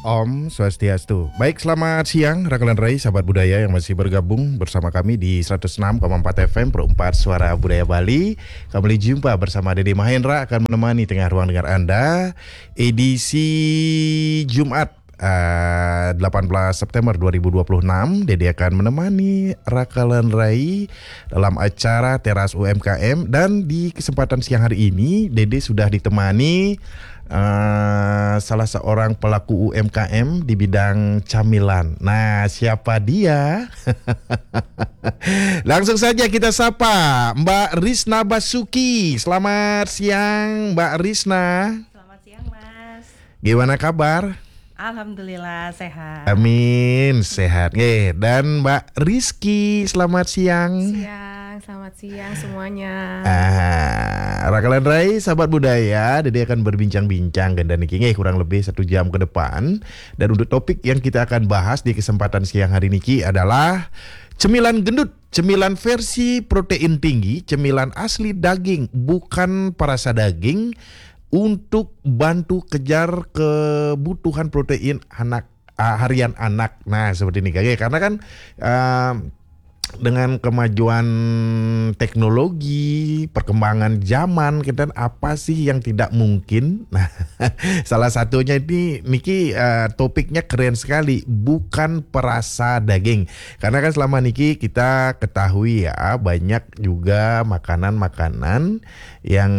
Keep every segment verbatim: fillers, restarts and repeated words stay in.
Om Swastiastu. Baik, selamat siang rekan Rai, sahabat budaya yang masih bergabung bersama kami di seratus enam koma empat F M Pro empat Suara Budaya Bali. Kembali jumpa bersama Dede Mahendra akan menemani tengah ruang dengar Anda edisi Jumat uh, delapan belas September dua ribu dua puluh enam. Dede akan menemani Rakalan Rai dalam acara Teras U M K M, dan di kesempatan siang hari ini Dede sudah ditemani Uh, salah seorang pelaku U M K M di bidang camilan. Nah, siapa dia? Langsung saja kita sapa Mbak Risna Basuki. Selamat siang Mbak Risna. Selamat siang Mas. Gimana kabar? Alhamdulillah sehat. Amin, sehat. Oke, dan Mbak Rizky, selamat siang. Siang, selamat siang semuanya. Ah, Rakalan Rai, sahabat budaya, Dede akan berbincang-bincang dan niki kurang lebih satu jam ke depan. Dan untuk topik yang kita akan bahas di kesempatan siang hari niki adalah cemilan gendut, cemilan versi protein tinggi, cemilan asli daging, bukan perasa daging, untuk bantu kejar kebutuhan protein anak uh, harian anak. Nah, seperti ini kayak karena kan uh, dengan kemajuan teknologi, perkembangan zaman, kita apa sih yang tidak mungkin? Nah, salah satunya ini Niki uh, topiknya keren sekali, bukan perasa daging. Karena kan selama Niki kita ketahui ya, banyak juga makanan-makanan yang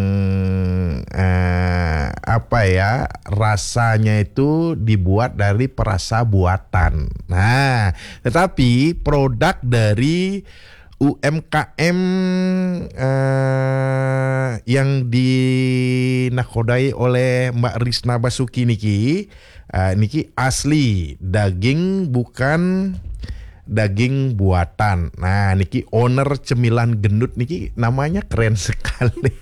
uh, apa ya, rasanya itu dibuat dari perasa buatan. Nah, tetapi produk dari U M K M uh, yang dinakodai oleh Mbak Risna Basuki niki, uh, niki asli daging, bukan daging buatan. Nah, niki owner cemilan gendut niki, namanya keren sekali.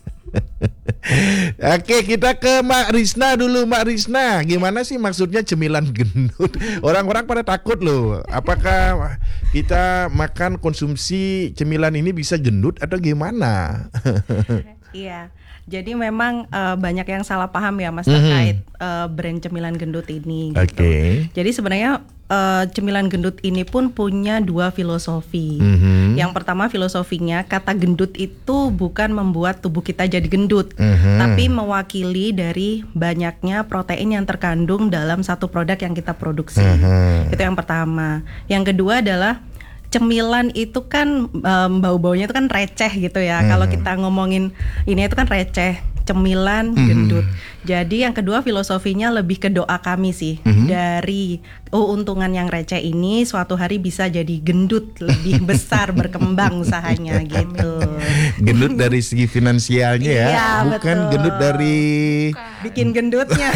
Oke, kita ke Mbak Risna dulu. Mbak Risna, gimana sih maksudnya cemilan gendut? Orang-orang pada takut loh. Apakah kita makan konsumsi cemilan ini bisa gendut atau gimana? Iya, jadi memang uh, banyak yang salah paham ya Mas terkait mm-hmm. uh, brand cemilan gendut ini. Gitu. Oke. Okay. Jadi sebenarnya uh, cemilan gendut ini pun punya dua filosofi. Mm-hmm. Yang pertama filosofinya, kata gendut itu bukan membuat tubuh kita jadi gendut, mm-hmm. tapi mewakili dari banyaknya protein yang terkandung dalam satu produk yang kita produksi. Mm-hmm. Itu yang pertama. Yang kedua adalah cemilan itu kan um, bau-baunya itu kan receh gitu ya. Hmm. Kalau kita ngomongin ini itu kan receh, cemilan hmm. gendut. Jadi yang kedua filosofinya lebih ke doa kami sih. Hmm. Dari oh, untungan yang receh ini suatu hari bisa jadi gendut lebih besar, berkembang usahanya gitu. Gendut dari segi finansialnya ya, iya, bukan betul. Gendut dari bikin gendutnya.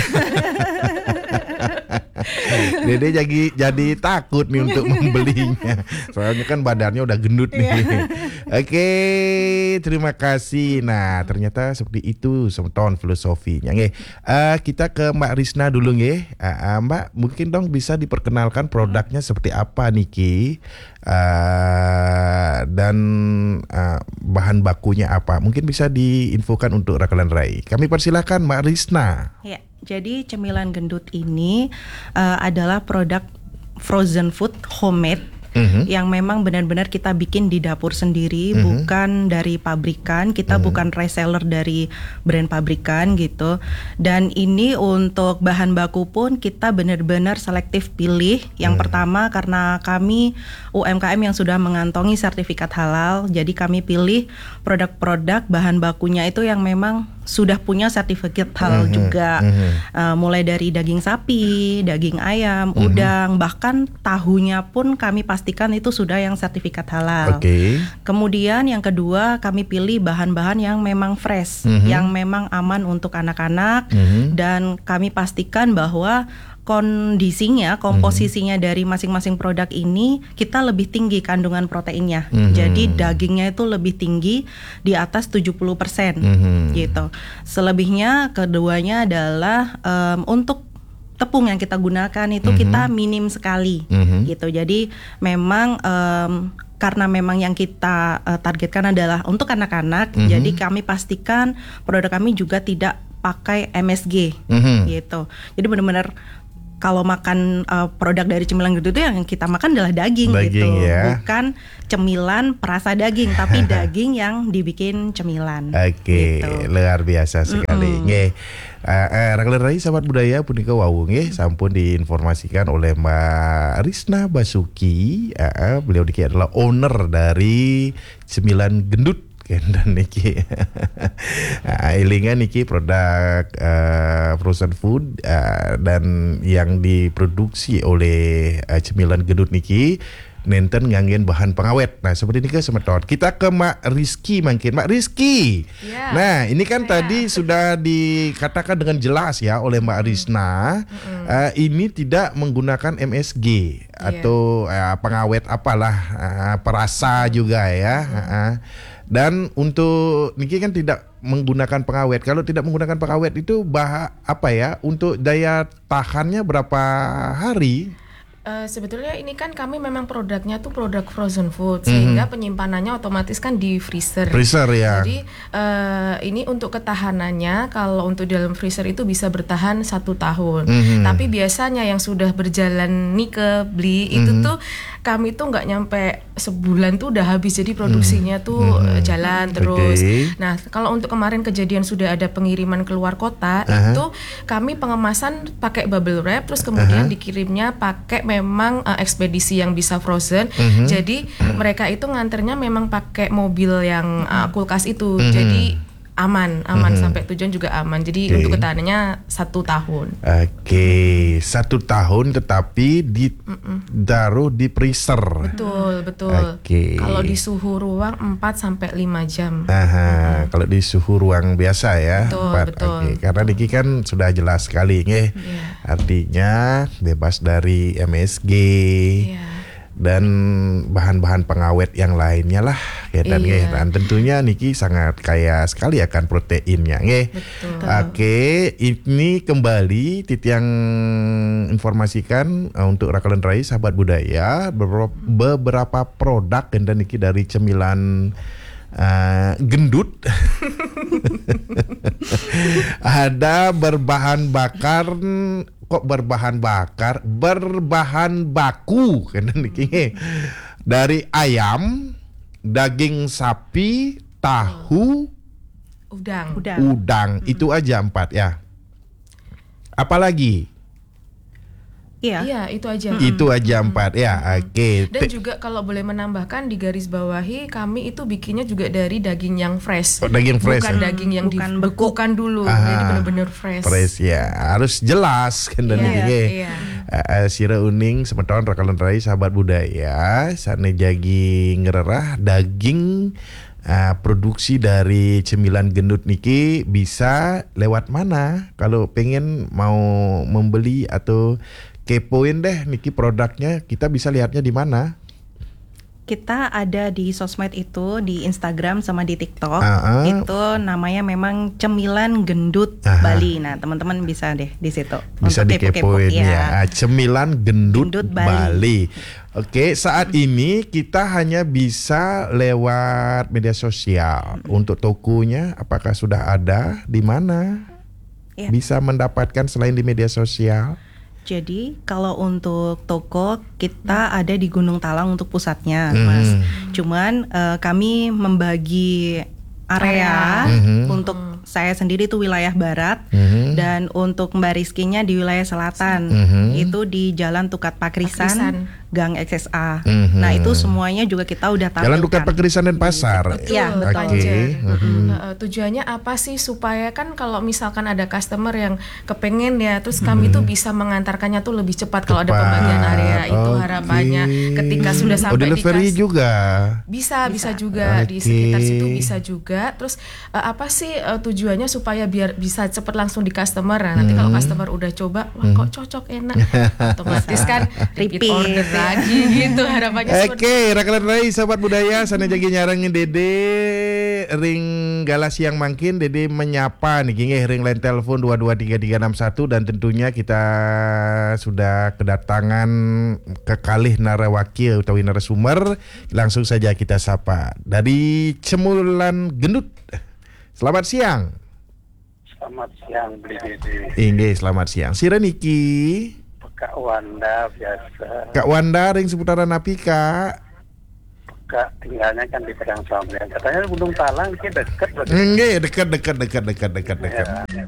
Dede jadi jadi takut nih untuk membelinya. Soalnya kan badannya udah gendut nih. Oke, terima kasih. Nah, ternyata seperti itu semeton filosofinya. Nge. Uh, kita ke Mbak Risna dulu nge. Uh, uh, Mbak, mungkin dong bisa diperkenalkan produknya seperti apa niki? Uh, dan uh, bahan bakunya apa? Mungkin bisa diinfokan untuk Rakalan Rai. Kami persilakan Mbak Risna. Ya. Jadi cemilan gendut ini uh, adalah produk frozen food homemade, mm-hmm. yang memang benar-benar kita bikin di dapur sendiri, mm-hmm. bukan dari pabrikan. Kita mm-hmm. bukan reseller dari brand pabrikan gitu. Dan ini untuk bahan baku pun kita benar-benar selektif pilih. Yang mm-hmm. pertama karena kami U M K M yang sudah mengantongi sertifikat halal, jadi kami pilih produk-produk bahan bakunya itu yang memang sudah punya sertifikat halal mm-hmm. juga, mm-hmm. uh, mulai dari daging sapi, daging ayam, mm-hmm. udang, bahkan tahunya pun kami pastikan itu sudah yang sertifikat halal. Okay. Kemudian yang kedua kami pilih bahan-bahan yang memang fresh, mm-hmm. yang memang aman untuk anak-anak, mm-hmm. dan kami pastikan bahwa kondisinya, komposisinya hmm. dari masing-masing produk ini kita lebih tinggi kandungan proteinnya. Hmm. Jadi dagingnya itu lebih tinggi di atas tujuh puluh persen hmm. gitu. Selebihnya keduanya adalah um, untuk tepung yang kita gunakan itu hmm. kita minim sekali hmm. gitu. Jadi memang um, karena memang yang kita uh, targetkan adalah untuk anak-anak, hmm. jadi kami pastikan produk kami juga tidak pakai M S G hmm. gitu. Jadi benar-benar kalau makan uh, produk dari cemilan gendut itu yang kita makan adalah daging, Daging, gitu, ya. bukan cemilan perasa daging, tapi daging yang dibikin cemilan. Oke, gitu. luar biasa sekali. Nggih. Uh, uh, Raglan Rai sahabat budaya punika wau nggih sampun diinformasikan oleh Mbak Risna Basuki. Uh, uh, beliau niki adalah owner dari Cemilan Gendut. Dan niki uh, ilingan niki produk uh, frozen food uh, dan yang diproduksi oleh uh, Cemilan Gendut niki nenten nganggen bahan pengawet. Nah seperti ini ke semeton. Kita ke Mak Rizky mungkin. Mak Rizky. Ya, Nah ini kan saya. tadi sudah dikatakan dengan jelas ya oleh Mbak Risna. Mm-mm. uh, ini tidak menggunakan M S G atau uh, pengawet apalah uh, perasa juga ya. Uh, dan untuk niki kan tidak menggunakan pengawet. Kalau tidak menggunakan pengawet itu bah apa ya? Untuk daya tahannya berapa hari? Eh, sebetulnya ini kan kami memang produknya tuh produk frozen food, sehingga penyimpanannya otomatis kan di freezer. Freezer ya. Jadi eh, ini untuk ketahanannya, kalau untuk dalam freezer itu bisa bertahan satu tahun. Mhm. Tapi biasanya yang sudah berjalan nih ke beli itu tuh kami tuh nggak nyampe sebulan tuh udah habis. Jadi produksinya tuh Mhm. jalan terus. Oke. Nah kalau untuk kemarin kejadian sudah ada pengiriman keluar kota, Aha. itu kami pengemasan pakai bubble wrap, terus kemudian dikirimnya pakai memang uh, ekspedisi yang bisa frozen. Mhm. Jadi mereka itu nganternya memang pakai mobil yang uh, kulkas itu. Mhm. Jadi aman, aman Mhm. sampai tujuan juga aman. Jadi Oke. untuk ketahanannya satu tahun. Oke, satu tahun tetapi ditaruh di freezer. Betul, betul. Oke. Kalau di suhu ruang empat sampai lima jam. Aha, kalau di suhu ruang biasa ya. Betul, empat. betul. Oke, karena niki kan sudah jelas sekali nggih. Iya. Artinya bebas dari M S G. Iya. Dan bahan-bahan pengawet yang lainnya lah ya dan nggih. Iya. Dan tentunya niki sangat kaya sekali akan proteinnya nggih. Betul. Oke, ini kembali Titiang informasikan uh, untuk Raglan Rai sahabat budaya beberapa, beberapa produk dan niki dari cemilan uh, gendut. Ada berbahan bakar kok berbahan bakar berbahan baku kan niki dari ayam, daging sapi, tahu, Udang. Udah. udang. Itu aja empat ya. Apalagi? Iya. Iya, itu aja. Itu aja empat ya. Oke. Dan Te- juga kalau boleh menambahkan di garis bawahi, kami itu bikinnya juga dari daging yang fresh. Oh, daging fresh, Bukan ya? daging yang Bukan beku. dibekukan dulu. Ah, Jadi benar-benar fresh. Fresh ya. Harus jelas kan dan Iya, niki nggih. iya. Uh, uh, Sira uning semeton Raglan Rai sahabat budaya sane jagi ngererah daging uh, produksi dari Cemilan Gendut niki bisa lewat mana kalau pengen mau membeli atau kepoin deh niki produknya, kita bisa lihatnya di mana? Kita ada di sosmed itu, di Instagram sama di TikTok. Ah, ah. Itu namanya memang Cemilan Gendut Aha. Bali. Nah, teman-teman bisa deh di situ. Bisa untuk kepo-kepo. dikepoin Iya. ya. Cemilan Gendut, Gendut Bali. Bali. Oke, saat ini kita hanya bisa lewat media sosial. Untuk tokonya apakah sudah ada di mana? Iya. Bisa mendapatkan selain di media sosial? Jadi kalau untuk toko kita ada di Gunung Talang untuk pusatnya, Hmm. Mas. Cuman eh, kami membagi area Mhm. untuk saya sendiri itu wilayah barat Mhm. dan untuk Mbak Rizkinya di wilayah selatan. Mhm. Itu di Jalan Tukat Pakrisan, Pakrisan. Gang X S A. Mhm. Nah, itu semuanya juga kita udah tampilkan. Jalan Tukat Pakrisan dan Pasar. Betul, Iya, betul. Oke. Panjer. Mhm. Uh, uh, tujuannya apa sih supaya kan kalau misalkan ada customer yang kepengen ya, terus kami tuh bisa mengantarkannya tuh lebih cepat kalau ada Cepat. pembagian area itu Oke. harapannya. Ketika sudah Oh, sampai di delivery kas- juga. bisa, bisa juga di Oke. sekitar situ bisa juga. Terus uh, apa sih uh, tujuannya supaya biar bisa cepat langsung di customer. Nah, nanti kalau customer udah coba, wah kok cocok enak, otomatis kan repeat Repeat, order ya. lagi gitu harapannya. seperti Oke, Raglan Rai sahabat budaya sana jagi nyarangin Dede ring galas yang mangkin Dede menyapa nih nggih ring line telepon dua dua tiga tiga enam satu dan tentunya kita sudah kedatangan kekalih narawaki atau narasumber. Langsung saja kita sapa dari Cemilan Gendut. Selamat siang. Selamat siang, B D D. Inggih, selamat siang. Sira niki. Kak Wanda biasa. Kak Wanda ring seputaran api Kak. Kak tinggalnya kan di Padang Sambian. Katanya Gunung Talang ki dekat. Nggih, dekat dekat dekat dekat dekat dekat.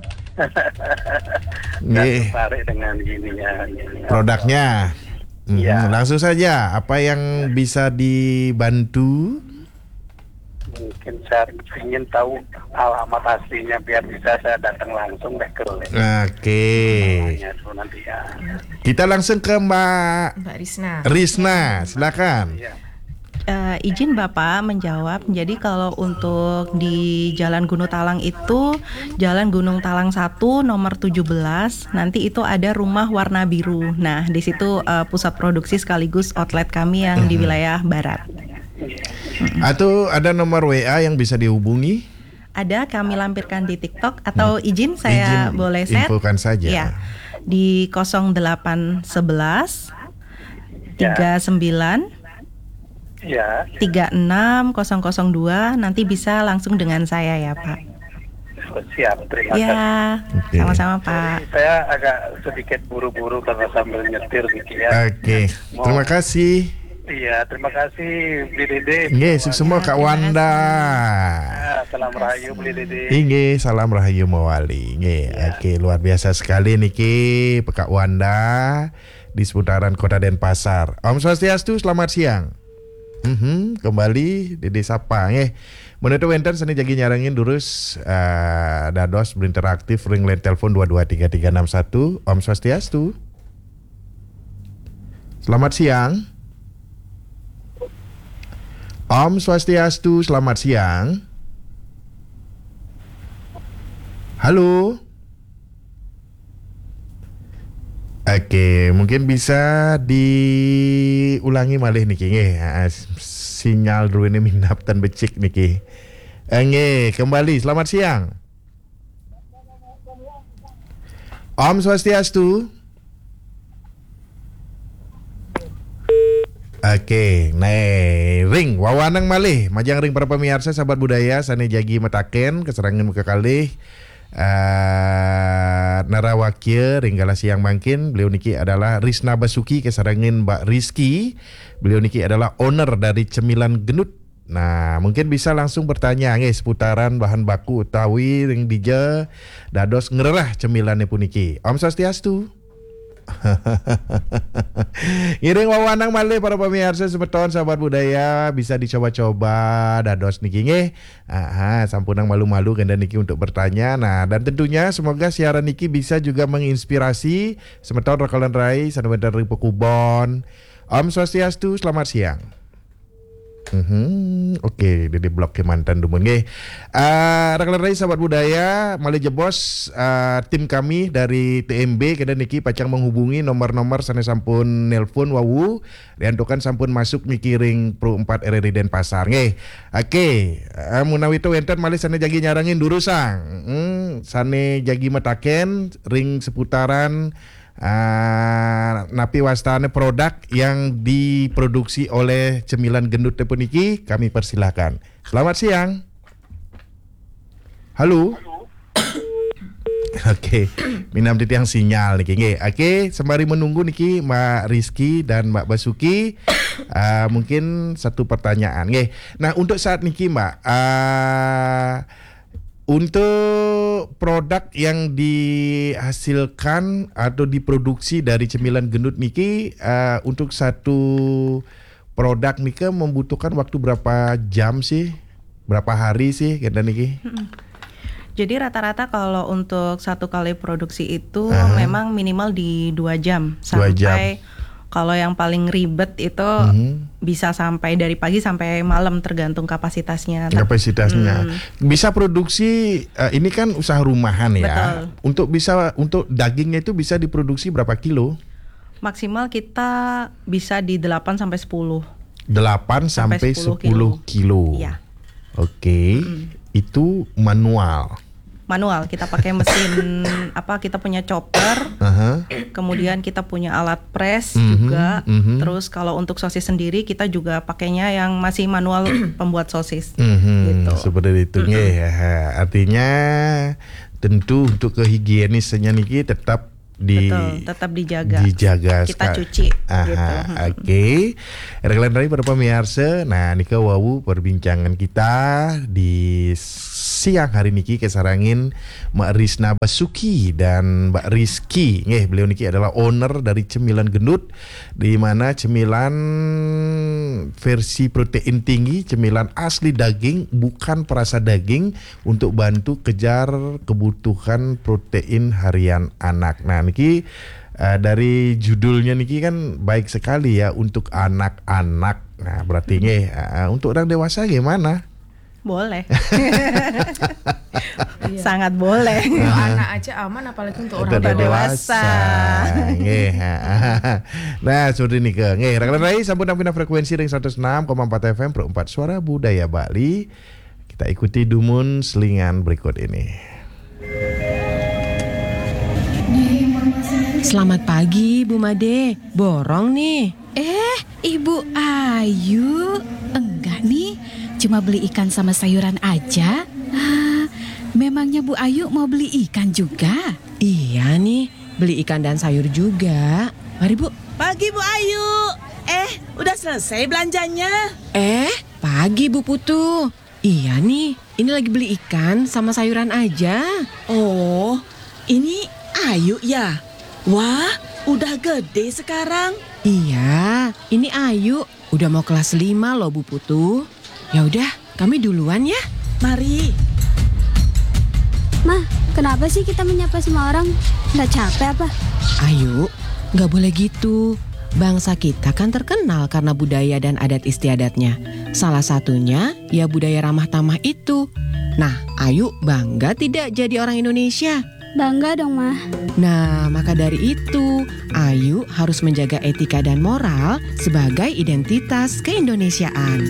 Nggih. Tertarik dengan gininya. Produknya. Hmm, Ya. Langsung saja, apa yang bisa dibantu? Mungkin saya ingin tahu alamat aslinya biar bisa saya datang langsung deh ke Oke. rumahnya dulu nanti ya. Kita langsung ke Mbak Mbak Risna. Risna, silakan. Iya. Eh, izin Bapak menjawab. Jadi kalau untuk di Jalan Gunung Talang itu Jalan Gunung Talang satu nomor tujuh belas, nanti itu ada rumah warna biru. Nah, di situ eh, pusat produksi sekaligus outlet kami yang di wilayah barat. Atau ada nomor W A yang bisa dihubungi? Ada, kami lampirkan di TikTok atau izin saya Izin, boleh set? infokan saja. Ya. Di nol delapan satu satu tiga sembilan Ya. tiga enam nol nol dua, nanti bisa langsung dengan saya ya Pak. Siap, terima kasih. Ya, Oke. sama-sama Pak. Saya agak sedikit buru-buru karena sambil nyetir gitu ya. Oke, terima kasih. Iya, terima kasih Beli Dede. Nggih, sukses semua Kak terima Wanda. Ah, salam rahayu Beli Dede. Nggih, salam rahayu mawali. Nggih, oke, luar biasa sekali niki Kak Wanda di seputaran Kota Denpasar. Om Swastiastu, selamat siang. Mhm, kembali di Desa Sapa nggih. Menutu wenten seni jagi nyarangin durus uh, dados berinteraktif ring line telepon dua dua tiga tiga enam satu. Om Swastiastu. Selamat siang. Om Swastiastu, selamat siang. Halo. Oke, mungkin bisa diulangi malih niki nggih. Ah, sinyal dulu ini minap tan becik niki. Eh, nggih, kembali. Selamat siang. Om Swastiastu. Oke, nih ring wawanang malih, majang ring para pemirsa sahabat budaya sane jagi metaken keserangan muka kalih. Uh, Narawakya Ringgala siang mangkin. Beliau niki adalah Risna Basuki kesarangan Mbak Rizky. Beliau niki adalah owner dari Cemilan Gendut. Nah, mungkin bisa langsung bertanya nggih seputaran bahan baku utawi ring dija dados ngererah cemilannya puniki. Om Swastiastu. Ngiring wawanang malih para pemirsa semeton sahabat budaya bisa dicoba-coba dados niki nggih. Aha, sampunang malu-malu ganda niki untuk bertanya. Nah, dan tentunya semoga siaran niki bisa juga menginspirasi semeton rekalan rai sanewen ribu kubon. Om Swastiastu, selamat siang. Mhm, oke, okay, di blok Kemantan Dumun nggih. Uh, rekan rai sahabat budaya, malih jebos uh, tim kami dari T M B kada niki pacang menghubungi nomor-nomor sane sampun nelpon wawu diantukan sampun masuk mikiring Pro empat R R I Denpasar nggih. Oke, okay, uh, munawi tu wenten malih sane jagi nyarangin durusang. Hmm, sane jagi metaken ring seputaran Uh, napi wastane produk yang diproduksi oleh Cemilan Gendut tepuniki kami persilahkan. Selamat siang. Halo. Oke, minam titiang sinyal niki nggih. Oke, sembari menunggu niki Mbak Rizky dan Mbak Basuki, uh, mungkin satu pertanyaan nggih. Nah, untuk saat niki Mbak, uh, untuk produk yang dihasilkan atau diproduksi dari Cemilan Gendut niki uh, untuk satu produk niki membutuhkan waktu berapa jam sih? Berapa hari sih kata niki? Jadi rata-rata kalau untuk satu kali produksi itu Aha. memang minimal di dua jam Dua sampai jam. kalau yang paling ribet itu Mhm. bisa sampai dari pagi sampai malam tergantung kapasitasnya. Kapasitasnya Hmm. bisa produksi uh, ini kan usaha rumahan ya. Betul. Untuk bisa untuk dagingnya itu bisa diproduksi berapa kilo? Maksimal kita bisa di delapan sampai sepuluh. delapan sampai Sampai sepuluh kilo. Iya. Oke. Itu manual. Manual, kita pakai mesin apa kita punya chopper, Aha. kemudian kita punya alat press Mhm, juga. mhm. Terus kalau untuk sosis sendiri kita juga pakainya yang masih manual pembuat sosis. Mhm, Gitu. seperti itu nggih. Ya. Artinya tentu untuk kehigienisnya niki tetap di Betul, tetap dijaga. Dijaga Kita sekali. cuci Aha, gitu. Oke. Reglan dari para pemirsa. Nah, nika wawu perbincangan kita di siang hari niki kesarangin Mbak Risna Basuki dan Mbak Rizky. Nggih, beliau niki adalah owner dari Cemilan Gendut, di mana cemilan versi protein tinggi, cemilan asli daging, bukan perasa daging, untuk bantu kejar kebutuhan protein harian anak. Nah, niki uh, dari judulnya niki kan baik sekali ya untuk anak-anak. Nah, berarti nggih uh, untuk orang dewasa gimana? Boleh. Sangat boleh. Untuk anak aja aman, apalagi untuk orang Untuk dewasa. Nggih. Nah, seperti ini ke. Nggih, rekan rai sampun pina frekuensi ring seratus enam koma empat F M Pro empat Suara Budaya Bali. Kita ikuti dumun selingan berikut ini. Selamat pagi Bu Made, borong nih. Eh, Ibu Ayu, enggak nih, cuma beli ikan sama sayuran aja. Ah, memangnya Bu Ayu mau beli ikan juga? Iya nih, beli ikan dan sayur juga. Mari Bu. Pagi Bu Ayu. Eh, udah selesai belanjanya? Eh, pagi Bu Putu. Iya nih, ini lagi beli ikan sama sayuran aja. Oh, ini Ayu ya? Wah, udah gede sekarang. Iya, ini Ayu udah mau kelas lima loh Bu Putu. Ya udah, kami duluan ya. Mari. Mah, kenapa sih kita menyapa semua orang? Nggak capek apa? Ayu, nggak boleh gitu. Bangsa kita kan terkenal karena budaya dan adat istiadatnya. Salah satunya ya budaya ramah tamah itu. Nah, Ayu bangga tidak jadi orang Indonesia? Bangga dong, Mah. Nah, maka dari itu, Ayu harus menjaga etika dan moral sebagai identitas keindonesiaan.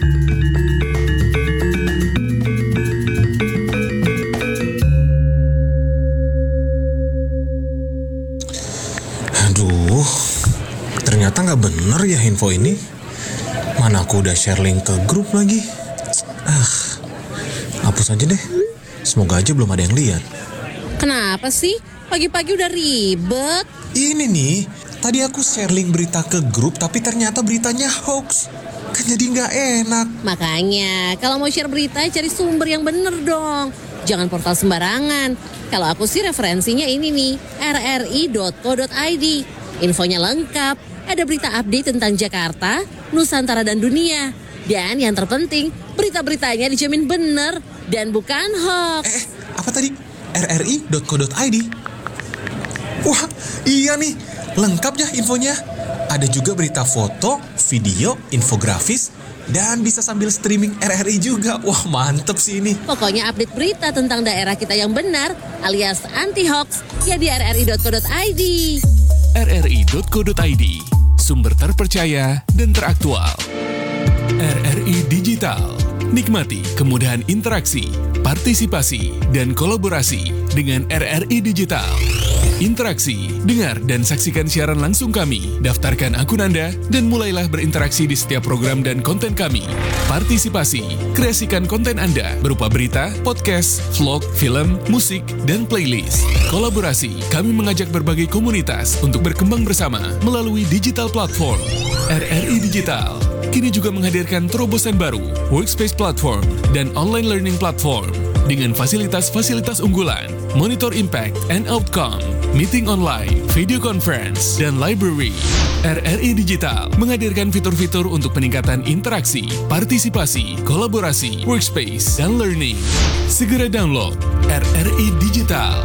Aduh, ternyata nggak bener ya info ini. Mana aku udah share link ke grup lagi. Ah, hapus aja deh. Semoga aja belum ada yang lihat. Kenapa sih? Pagi-pagi udah ribet. Ini nih, tadi aku share link berita ke grup tapi ternyata beritanya hoax. Kan jadi nggak enak. Makanya, kalau mau share berita cari sumber yang bener dong. Jangan portal sembarangan. Kalau aku sih referensinya ini nih, r r i dot co dot i d. Infonya lengkap, ada berita update tentang Jakarta, Nusantara dan dunia. Dan yang terpenting, berita-beritanya dijamin bener dan bukan hoax. Eh, apa tadi? r r i dot co dot i d. Wah, iya nih, lengkap ya infonya. Ada juga berita foto, video, infografis, dan bisa sambil streaming R R I juga. Wah, mantep sih ini. Pokoknya update berita tentang daerah kita yang benar alias anti hoax ya di r r i dot co dot i d. r r i dot co dot i d, sumber terpercaya dan teraktual. R R I Digital, nikmati kemudahan interaksi, partisipasi, dan kolaborasi dengan R R I Digital. Interaksi, dengar dan saksikan siaran langsung kami, daftarkan akun Anda, dan mulailah berinteraksi di setiap program dan konten kami. Partisipasi, kreasikan konten Anda berupa berita, podcast, vlog, film, musik, dan playlist. Kolaborasi, kami mengajak berbagai komunitas untuk berkembang bersama melalui digital platform. R R I Digital kini juga menghadirkan terobosan baru, workspace platform, dan online learning platform dengan fasilitas-fasilitas unggulan, monitor impact and outcome, meeting online, video conference, dan library. R R I Digital menghadirkan fitur-fitur untuk peningkatan interaksi, partisipasi, kolaborasi, workspace, dan learning. Segera download R R I Digital.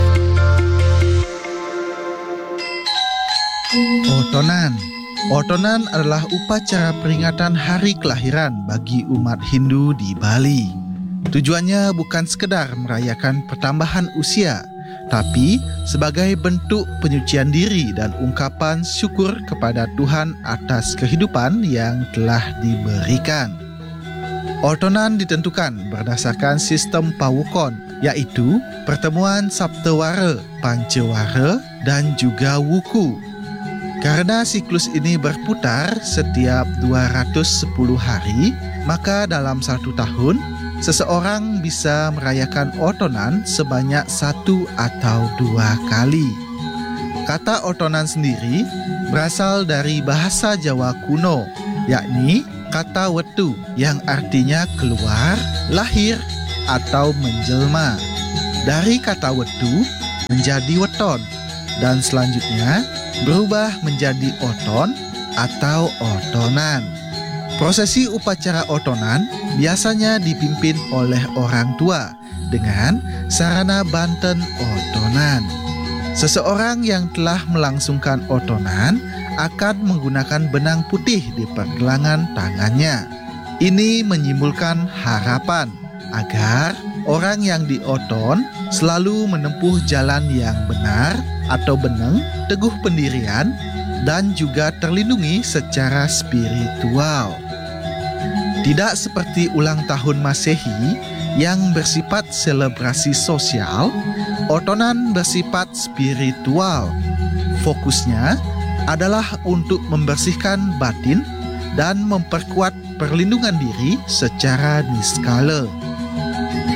Otonan Otonan adalah upacara peringatan hari kelahiran bagi umat Hindu di Bali. Tujuannya bukan sekedar merayakan pertambahan usia, tapi sebagai bentuk penyucian diri dan ungkapan syukur kepada Tuhan atas kehidupan yang telah diberikan. Otonan ditentukan berdasarkan sistem Pawukon, yaitu pertemuan Saptawara, Pancawara, dan juga Wuku. Karena siklus ini berputar setiap dua ratus sepuluh hari, maka dalam satu tahun, seseorang bisa merayakan otonan sebanyak satu atau dua kali. Kata otonan sendiri berasal dari bahasa Jawa kuno, yakni kata wetu yang artinya keluar, lahir, atau menjelma. Dari kata wetu menjadi weton, dan selanjutnya berubah menjadi oton atau otonan. Prosesi upacara otonan biasanya dipimpin oleh orang tua dengan sarana banten otonan. Seseorang yang telah melangsungkan otonan akan menggunakan benang putih di pergelangan tangannya. Ini menyimpulkan harapan agar orang yang dioton selalu menempuh jalan yang benar atau beneng, teguh pendirian, dan juga terlindungi secara spiritual. Tidak seperti ulang tahun Masehi yang bersifat selebrasi sosial, otonan bersifat spiritual. Fokusnya adalah untuk membersihkan batin dan memperkuat perlindungan diri secara niskala.